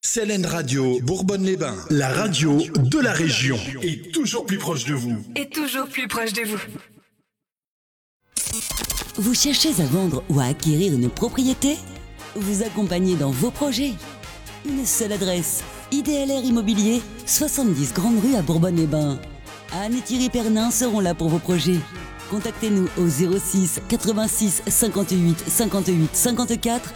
CLN Radio Bourbonne-les-Bains, la radio de la région. Et toujours plus proche de vous. Vous cherchez à vendre ou à acquérir une propriété ? Vous accompagnez dans vos projets ? Une seule adresse, IDLR Immobilier, 70 Grande Rue à Bourbonne-les-Bains. Anne et Thierry Pernin seront là pour vos projets. Contactez-nous au 06 86 58 58 54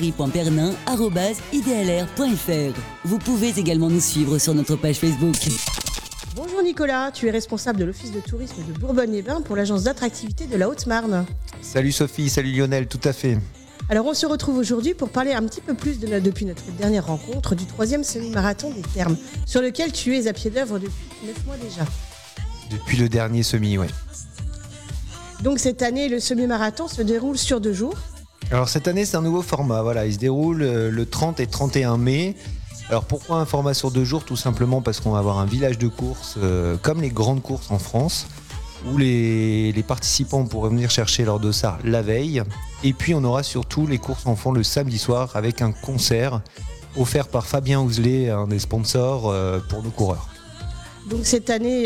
thierry.pernin@idlr.fr. Vous pouvez également nous suivre sur notre page Facebook. Bonjour Nicolas, tu es responsable de l'office de tourisme de Bourbonne-les-Bains pour l'agence d'attractivité de la Haute-Marne. Salut Sophie, salut Lionel, tout à fait. Alors on se retrouve aujourd'hui pour parler un petit peu plus depuis notre dernière rencontre du 3e semi-marathon des Thermes, sur lequel tu es à pied d'œuvre depuis 9 mois déjà. Depuis le dernier semi, ouais. Donc cette année, le semi-marathon se déroule sur 2 jours. Alors cette année, c'est un nouveau format. Voilà, il se déroule le 30 et 31 mai. Alors pourquoi un format sur 2 jours ? Tout simplement parce qu'on va avoir un village de course, comme les grandes courses en France, où les participants pourront venir chercher leur dossard la veille. Et puis on aura surtout les courses enfants le samedi soir avec un concert offert par Fabien Ouzelet, un des sponsors pour nos coureurs. Donc cette année,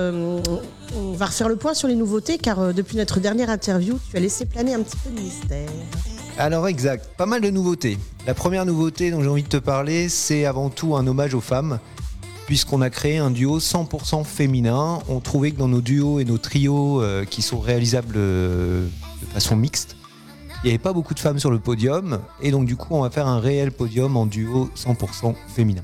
on va refaire le point sur les nouveautés, car depuis notre dernière interview, tu as laissé planer un petit peu de mystère. Alors exact, pas mal de nouveautés. La première nouveauté dont j'ai envie de te parler, c'est avant tout un hommage aux femmes, puisqu'on a créé un duo 100% féminin. On trouvait que dans nos duos et nos trios qui sont réalisables de façon mixte, il n'y avait pas beaucoup de femmes sur le podium, et donc du coup on va faire un réel podium en duo 100% féminin.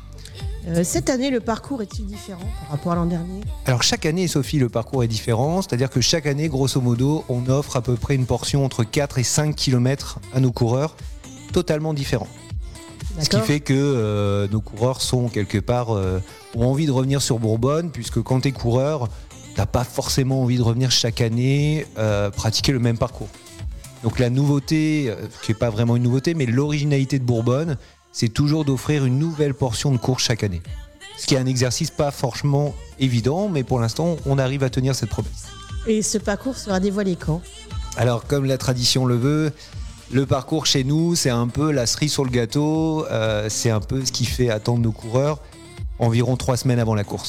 Cette année, le parcours est-il différent par rapport à l'an dernier ? Alors chaque année, Sophie, le parcours est différent, c'est-à-dire que chaque année, grosso modo, on offre à peu près une portion entre 4 et 5 km à nos coureurs, totalement différents. D'accord. Ce qui fait que nos coureurs sont quelque part, ont envie de revenir sur Bourbonne, puisque quand tu es coureur, tu n'as pas forcément envie de revenir chaque année pratiquer le même parcours. Donc la nouveauté, qui n'est pas vraiment une nouveauté, mais l'originalité de Bourbonne, c'est toujours d'offrir une nouvelle portion de course chaque année. Ce qui est un exercice pas franchement évident, mais pour l'instant, on arrive à tenir cette promesse. Et ce parcours sera dévoilé quand ? Alors, comme la tradition le veut, le parcours chez nous, c'est un peu la cerise sur le gâteau, c'est un peu ce qui fait attendre nos coureurs environ 3 semaines avant la course.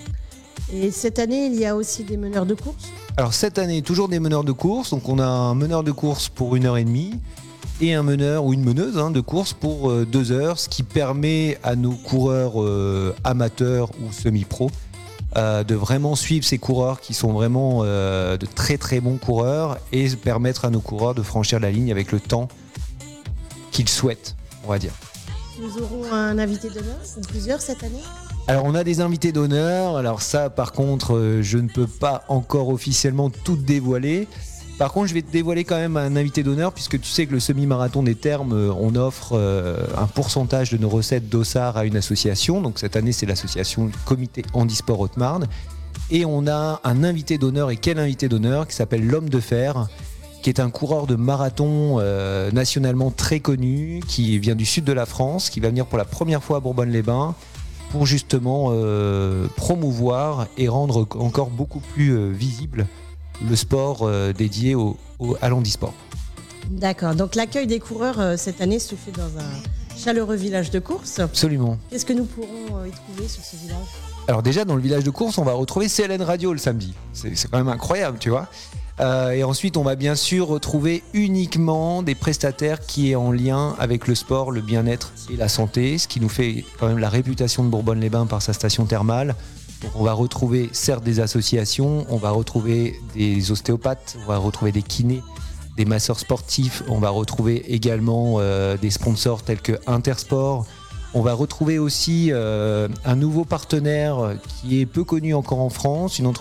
Et cette année, il y a aussi des meneurs de course ? Alors cette année, toujours des meneurs de course, donc on a un meneur de course pour 1h30, et un meneur ou une meneuse de course pour 2 heures, ce qui permet à nos coureurs amateurs ou semi-pro de vraiment suivre ces coureurs qui sont vraiment de très très bons coureurs et permettre à nos coureurs de franchir la ligne avec le temps qu'ils souhaitent, on va dire. Nous aurons un invité d'honneur, ou plusieurs cette année ? Alors on a des invités d'honneur, alors ça par contre je ne peux pas encore officiellement tout dévoiler. Par contre, je vais te dévoiler quand même un invité d'honneur, puisque tu sais que le semi-marathon des Thermes, on offre un pourcentage de nos recettes dossard à une association. Donc cette année, c'est l'association Comité Handisport Haute-Marne. Et on a un invité d'honneur, et quel invité d'honneur, qui s'appelle l'Homme de Fer, qui est un coureur de marathon nationalement très connu, qui vient du sud de la France, qui va venir pour la première fois à Bourbonne-les-Bains, pour justement promouvoir et rendre encore beaucoup plus visible le sport dédié à l'handisport. D'accord, donc l'accueil des coureurs cette année se fait dans un chaleureux village de course. Absolument. Qu'est-ce que nous pourrons y trouver sur ce village ? Alors déjà, dans le village de course, on va retrouver CLN Radio le samedi. C'est quand même incroyable, tu vois. Et ensuite, on va bien sûr retrouver uniquement des prestataires qui est en lien avec le sport, le bien-être et la santé, ce qui nous fait quand même la réputation de Bourbonne-les-Bains par sa station thermale. Donc on va retrouver certes des associations, on va retrouver des ostéopathes, on va retrouver des kinés, des masseurs sportifs, on va retrouver également des sponsors tels que Intersport. On va retrouver aussi un nouveau partenaire qui est peu connu encore en France, une entreprise